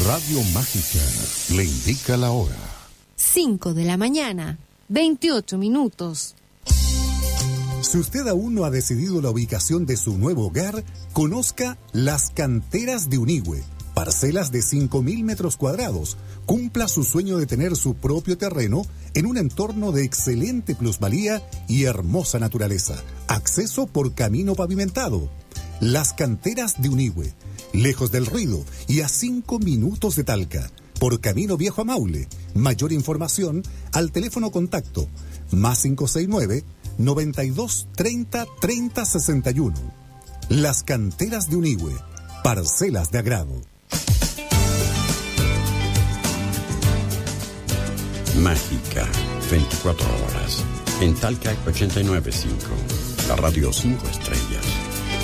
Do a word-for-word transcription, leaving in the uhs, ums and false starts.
Radio Mágica le indica la hora. cinco de la mañana, veintiocho minutos. Si usted aún no ha decidido la ubicación de su nuevo hogar, conozca Las Canteras de Unigüe. Parcelas de cinco mil metros cuadrados. Cumpla su sueño de tener su propio terreno en un entorno de excelente plusvalía y hermosa naturaleza. Acceso por camino pavimentado. Las Canteras de Unigüe. Lejos del ruido y a cinco minutos de Talca. Por camino viejo a Maule. Mayor información al teléfono contacto más cinco seis nueve, noventa y dos, treinta, treinta, sesenta y uno. Las Canteras de Unigüe. Parcelas de agrado. Mágica, veinticuatro horas. En Talca ochenta y nueve punto cinco. La radio cinco estrellas.